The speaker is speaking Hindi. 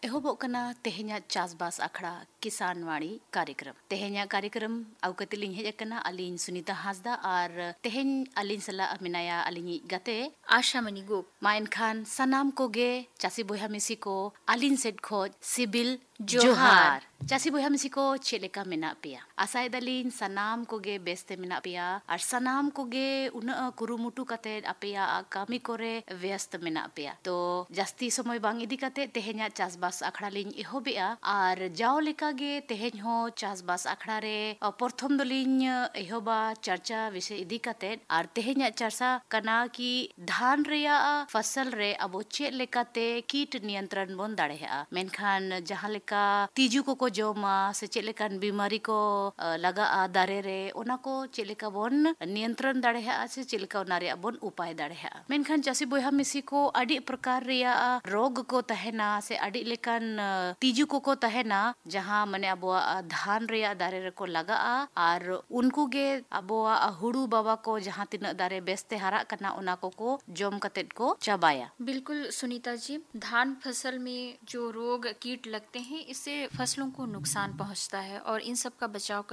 एहोबोग कना तेहेन्या चासबास आखड़ा किसान वाणी कार्यक्रम तेहेन्या कार्यक्रम अवकतिलिंग हेज कना अलिन सुनीता हासदा और तेहेन अलिन सला मिनाया अलिनी गते आशा मणिगुप माइन खान सनाम कोगे चासी बोया मिसी को अलिन सेट खोज सिबिल जोहार चासी बोया मिसी को चेलेका मेना पिया आसाय दलिन सनाम कोगे बेस्ते मेना पिया और सनाम कोगे उना कुरुमुटु कते अपिया कामी कोरे व्यस्त मेना पिया तो जास्ती समय बांग इदी कते तेहेन्या चासबास आखड़ा लिन एहोबेआ और जाओ लेका गे तेहेन हो चासबास आखड़ा रे प्रथम दलिन एहोबा चर्चा विषय इदी कते और तेहेन्या चर्चा कना की धान रेया फसल रे अबो चे लेकाते कीट नियंत्रण बोन दाड़ेहा मेनखान जहां लेका तीजू को जोमा से चे लेकान बीमारी को लगा दारे रे ओना को चे लेका बोन नियंत्रण दाड़ेहा से चे लेका ओना रे बोन उपाय दाड़ेहा मेनखान चासी बोया मिसी को अडी प्रकार रेया रोग को तहेना से अडी लेकान तीजू को तहेना जहां मने अबो धान रेया दारे रे को लगा और उनको गे अबो हुड़ू बाबा को जहां तीना दारे बेस्ते हरा कना ओना को जोम कतेट को चबाया। बिल्कुल सुनीता जी, धान फसल में जो रोग कीट लगते हैं इससे फसलों को नुकसान पहुंचता है और इन सब का बचाव